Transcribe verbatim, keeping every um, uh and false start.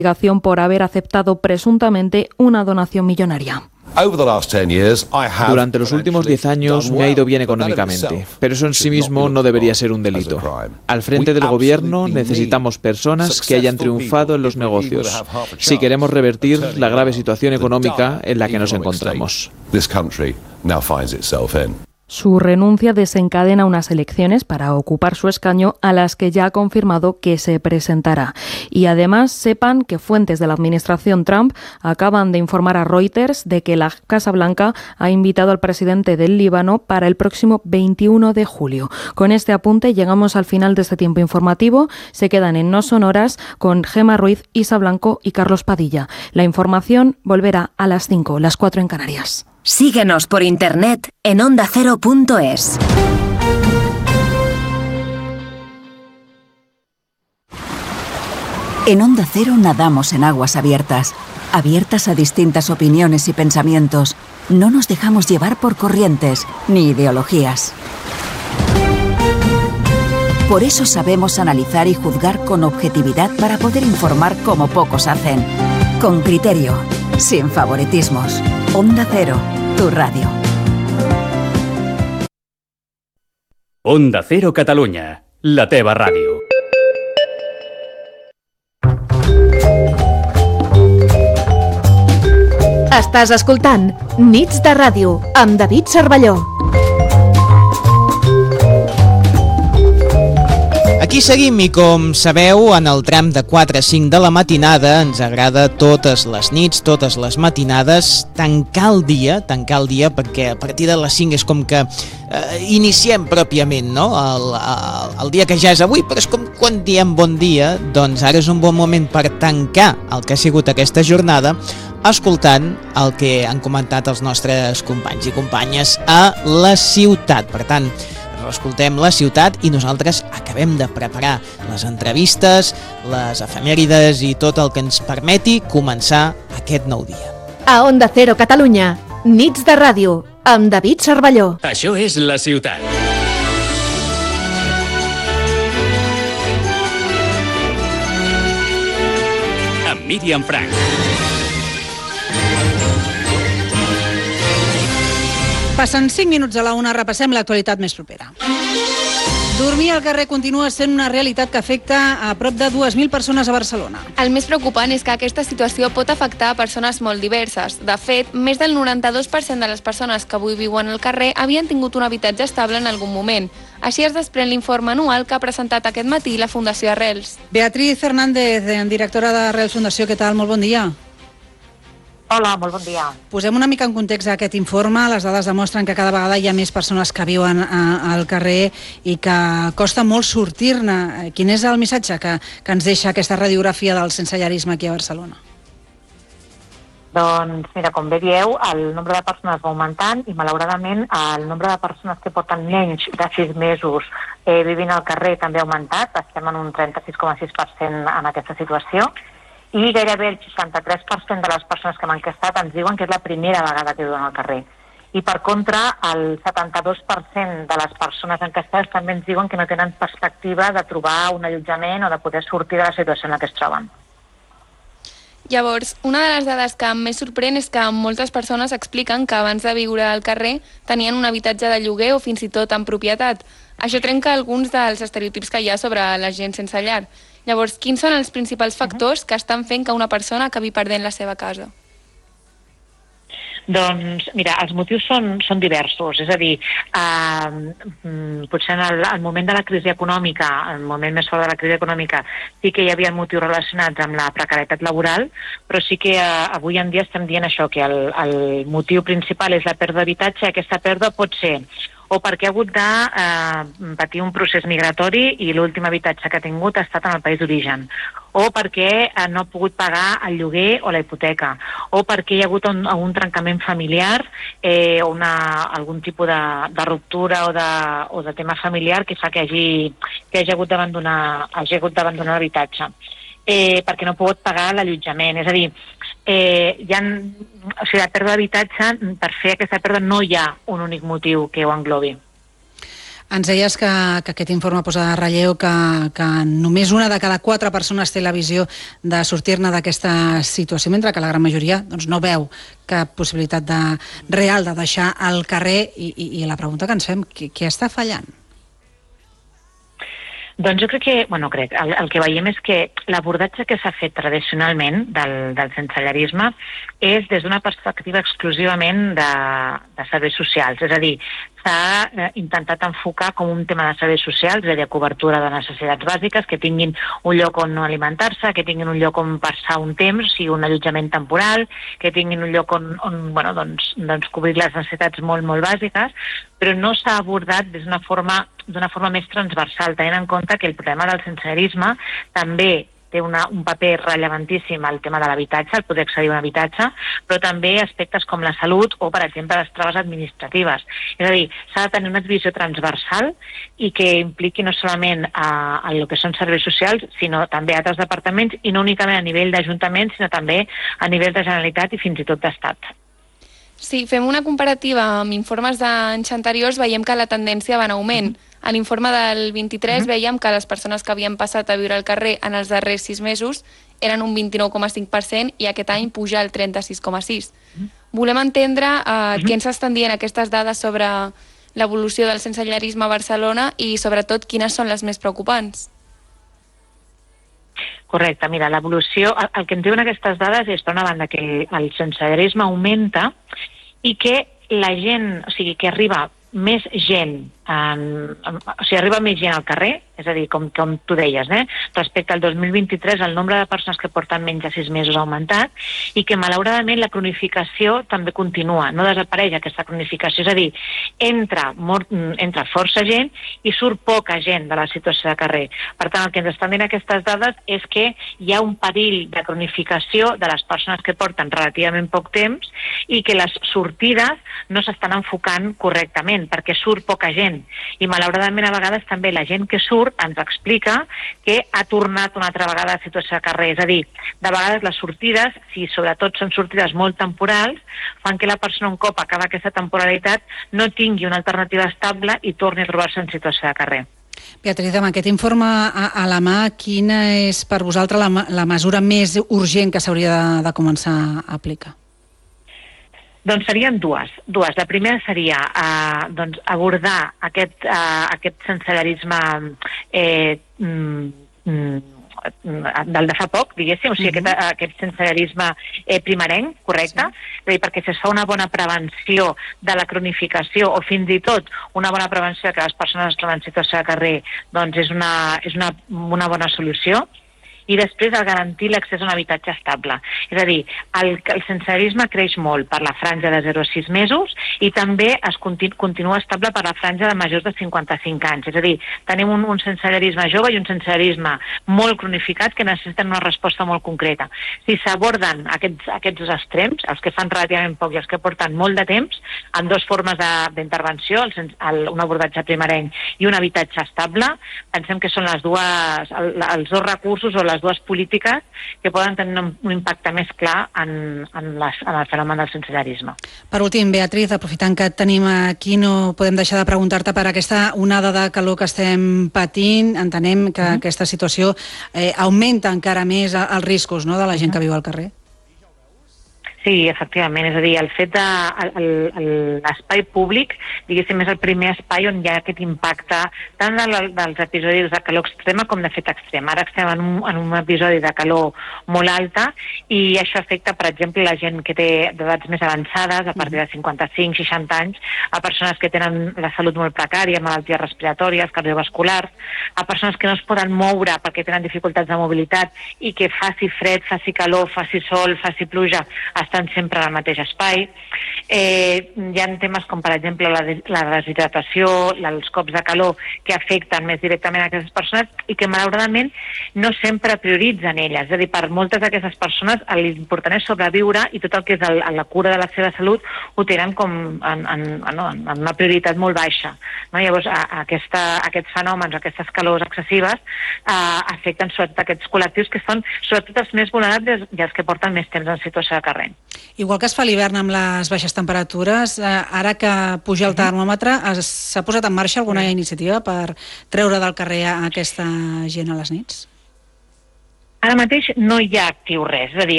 investigación por haber aceptado presuntamente una donación millonaria. Durante los últimos diez años me ha ido bien económicamente, pero eso en sí mismo no debería ser un delito. Al frente del gobierno necesitamos personas que hayan triunfado en los negocios, si queremos revertir la grave situación económica en la que nos encontramos. Su renuncia desencadena unas elecciones para ocupar su escaño a las que ya ha confirmado que se presentará. Y además sepan que fuentes de la administración Trump acaban de informar a Reuters de que la Casa Blanca ha invitado al presidente del Líbano para el próximo veintiuno de julio. Con este apunte llegamos al final de este tiempo informativo. Se quedan en No Sonoras con Gemma Ruiz, Isa Blanco y Carlos Padilla. La información volverá a las cinco, las cuatro en Canarias. Síguenos por internet en onda cero punto es. En Onda Cero nadamos en aguas abiertas, abiertas a distintas opiniones y pensamientos. No nos dejamos llevar por corrientes ni ideologías. Por eso sabemos analizar y juzgar con objetividad para poder informar como pocos hacen. Con criterio, sin favoritismos. Onda Cero, tu radio. Onda Cero Catalunya, la teva ràdio. Estàs escoltant Nits de Ràdio amb David Cervelló. Aquí seguim i, com sabeu, en el tram de quatre a cinc de la matinada ens agrada totes les nits, totes les matinades, tancar el dia, tancar el dia perquè a partir de les cinc és com que eh, iniciem pròpiament, no? El, el, el dia que ja és avui, però és com quan diem bon dia, doncs ara és un bon moment per tancar el que ha sigut aquesta jornada escoltant el que han comentat els nostres companys i companyes a la ciutat. Per tant, escoltem la ciutat i nosaltres acabem de preparar les entrevistes, les efemèrides i tot el que ens permeti començar aquest nou dia. A Onda Cero Catalunya, Nits de Ràdio, amb David Cervelló. Això és la ciutat. Amb Míriam Frank. Passen cinc minuts a la una, repassem l'actualitat més propera. Dormir al carrer continua sent una realitat que afecta a prop de dues mil persones a Barcelona. El més preocupant és que aquesta situació pot afectar a persones molt diverses. De fet, més del noranta-dos per cent de les persones que avui viuen al carrer havien tingut un habitatge estable en algun moment. Així es desprèn l'informe anual que ha presentat aquest matí la Fundació Arrels. Beatriz Fernández, directora d'Arrels Fundació, què tal? Molt bon dia. Hola, molt bon dia. Posem una mica en context aquest informe. Les dades demostren que cada vegada hi ha més persones que viuen a, al carrer i que costa molt sortir-ne. Quin és el missatge que, que ens deixa aquesta radiografia del sensellarisme aquí a Barcelona? Doncs mira, com bé dieu, el nombre de persones va augmentant i malauradament el nombre de persones que porten menys de sis mesos eh, vivint al carrer també ha augmentat. Estem en un trenta-sis coma sis per cent en aquesta situació. I gairebé el seixanta-tres per cent de les persones que m'han enquestat ens diuen que és la primera vegada que viuen al carrer. I per contra, el setanta-dos per cent de les persones enquestades també ens diuen que no tenen perspectiva de trobar un allotjament o de poder sortir de la situació en la que es troben. Llavors, una de les dades que més sorprèn és que moltes persones expliquen que abans de viure al carrer tenien un habitatge de lloguer o fins i tot en propietat. Això trenca alguns dels estereotips que hi ha sobre la gent sense llar. Llavors, quins són els principals factors que estan fent que una persona acabi perdent la seva casa? Doncs, mira, els motius són, són diversos. És a dir, eh, potser en el, el moment de la crisi econòmica, el moment més fort de la crisi econòmica, sí que hi havia motius relacionats amb la precarietat laboral, però sí que eh, avui en dia estem dient això, que el, el motiu principal és la pèrdua d'habitatge. Aquesta pèrdua pot ser o perquè ha hagut de eh, patir un procés migratori i l'últim habitatge que ha tingut ha estat en el país d'origen, o perquè eh, no ha pogut pagar el lloguer o la hipoteca, o perquè hi ha hagut un, un trencament familiar eh, o una, algun tipus de, de ruptura o de, o de tema familiar que fa que hagi, que hagi hagut d'abandonar hagi hagut d'abandonar l'habitatge. Eh, perquè no ha pogut pagar l'allotjament. És a dir, eh, hi ha, o sigui, la pèrdua d'habitatge, per fer aquesta pèrdua no hi ha un únic motiu que ho englobi. Ens deies que, que aquest informe posa de relleu que, que només una de cada quatre persones té la visió de sortir-ne d'aquesta situació, mentre que la gran majoria doncs, no veu cap possibilitat de, real de deixar el carrer i, i, i la pregunta que ens fem, què, què està fallant? Doncs jo crec que, bueno, crec, el, el que veiem és que l'abordatge que s'ha fet tradicionalment del, del sensellarisme és des d'una perspectiva exclusivament de, de serveis socials, és a dir, s'ha intentat enfocar com un tema de serveis socials, és a dir, cobertura de necessitats bàsiques, que tinguin un lloc on no alimentar-se, que tinguin un lloc on passar un temps, o sigui, un allotjament temporal, que tinguin un lloc on, on bueno, doncs, doncs cobrir les necessitats molt, molt bàsiques, però no s'ha abordat des d'una forma, d'una forma més transversal, tenint en compte que el problema del sensellarisme també té una, un paper relevantíssim al tema de l'habitatge, el poder accedir a un habitatge, però també aspectes com la salut o, per exemple, les traves administratives. És a dir, s'ha de tenir una visió transversal i que impliqui no solament a, a el que són serveis socials, sinó també a altres departaments, i no únicament a nivell d'Ajuntament, sinó també a nivell de Generalitat i fins i tot d'Estat. Sí, fem una comparativa amb informes d'anys anteriors, veiem que la tendència va en augment. A l'informe del vint-i-tres uh-huh. veiem que les persones que havien passat a viure al carrer en els darrers sis mesos eren un vint-i-nou coma cinc per cent i aquest any puja al trenta-sis coma sis per cent. Uh-huh. Volem entendre eh, uh-huh. què ens estan dient aquestes dades sobre l'evolució del sensellarisme a Barcelona i, sobretot, quines són les més preocupants. Correcte, mira, l'evolució, el, el que ens diuen aquestes dades és, per una banda, que el sensellarisme augmenta i que la gent, o sigui, que arriba més gent, en, en, o sigui, arriba més gent al carrer, és a dir, com, com tu deies, eh? Respecte al dos mil vint-i-tres el nombre de persones que porten menys de sis mesos ha augmentat i que malauradament la cronificació també continua, no desapareix aquesta cronificació, és a dir, entra, mort, entra força gent i surt poca gent de la situació de carrer. Per tant, el que ens estan dient aquestes dades és que hi ha un perill de cronificació de les persones que porten relativament poc temps i que les sortides no s'estan enfocant correctament perquè surt poca gent. I malauradament a vegades també la gent que surt ens explica que ha tornat una altra vegada a la situació de carrer. És a dir, de vegades les sortides, si sobretot són sortides molt temporals, fan que la persona un cop acaba aquesta temporalitat no tingui una alternativa estable i torni a trobar-se en situació de carrer. Beatriz, amb aquest informe a, a la mà, quina és per vosaltres la, la mesura més urgent que s'hauria de, de començar a aplicar? Doncs serien dues. dues. La primera seria eh, doncs abordar aquest, eh, aquest sensellarisme eh, mm, del de fa poc, diguéssim, o sigui, uh-huh. aquest, aquest sensellarisme eh, primerenc, correcte? Sí. És a dir, perquè si es fa una bona prevenció de la cronificació o fins i tot una bona prevenció que les persones es troben en situació de carrer, doncs és una, és una, una bona solució. I després el garantir l'accés a un habitatge estable. És a dir, el, el sensellarisme creix molt per la franja de zero a sis mesos i també es continu, continua estable per la franja de majors de cinquanta-cinc anys. És a dir, tenim un, un sensellarisme jove i un sensellarisme molt cronificat que necessiten una resposta molt concreta. Si s'aborden aquests, aquests dos extrems, els que fan relativament poc i els que porten molt de temps, amb dues formes d'intervenció, un abordatge primerenc i un habitatge estable, pensem que són les dues, el, els dos recursos o les dues polítiques que poden tenir un, un impacte més clar en, en, les, en el fenomen del sensellarisme. Per últim, Beatriz, aprofitant que et tenim aquí, no podem deixar de preguntar-te per aquesta onada de calor que estem patint. Entenem que uh-huh. aquesta situació eh, augmenta encara més els riscos, no?, de la gent uh-huh. que viu al carrer. Sí, efectivament, és a dir, el fet de l'espai públic, diguéssim, és el primer espai on hi ha aquest impacte tant dels episodis de calor extrema com de fet extrema. Ara estem en un, en un episodi de calor molt alta i això afecta, per exemple, la gent que té edats més avançades, a partir de cinquanta-cinc seixanta anys, a persones que tenen la salut molt precària, malalties respiratòries, cardiovasculars, a persones que no es poden moure perquè tenen dificultats de mobilitat i que faci fred, faci calor, faci sol, faci pluja, estan sempre al mateix espai. Eh, hi ha temes com, per exemple, la, la deshidratació, els cops de calor que afecten més directament a aquestes persones i que, malauradament, no sempre prioritzen elles. És a dir, per moltes d'aquestes persones l'important és sobreviure i tot el que és el, la cura de la seva salut ho tenen com en, en, en, en una prioritat molt baixa. No? Llavors, a, a aquesta, aquests fenòmens, aquestes calors excessives, eh, afecten sobretot aquests col·lectius que són sobretot els més vulnerables i els que porten més temps en situació de carrer. Igual que es fa l'hivern amb les baixes temperatures, eh, ara que puja el termòmetre, es- s'ha posat en marxa alguna iniciativa per treure del carrer a aquesta gent a les nits? Ara mateix no hi ha actiu res, és a dir,